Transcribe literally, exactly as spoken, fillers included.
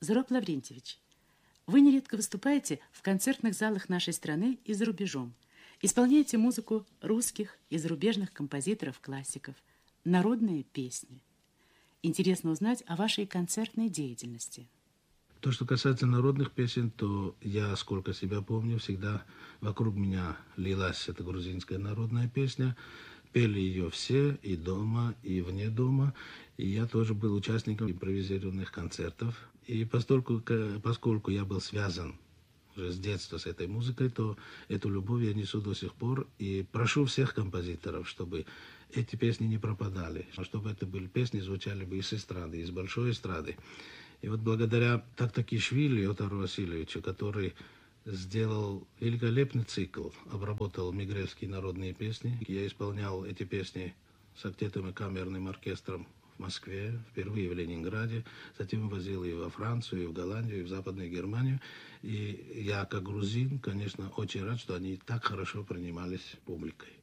Зураб Лаврентьевич, вы нередко выступаете в концертных залах нашей страны и за рубежом. Исполняете музыку русских и зарубежных композиторов-классиков, народные песни. Интересно узнать о вашей концертной деятельности. То, что касается народных песен, то я, сколько себя помню, всегда вокруг меня лилась эта грузинская народная песня. Пели ее все, и дома, и вне дома. И я тоже был участником импровизированных концертов. И поскольку, поскольку я был связан уже с детства с этой музыкой, то эту любовь я несу до сих пор. И прошу всех композиторов, чтобы эти песни не пропадали, чтобы это были песни, звучали бы из эстрады, из большой эстрады. И вот благодаря Тактакишвили, Отару Васильевичу, который сделал великолепный цикл, обработал мигрельские народные песни. Я исполнял эти песни с актетом и камерным оркестром в Москве, впервые в Ленинграде, затем возил и во Францию, и в Голландию, и в Западную Германию. И я, как грузин, конечно, очень рад, что они так хорошо принимались публикой.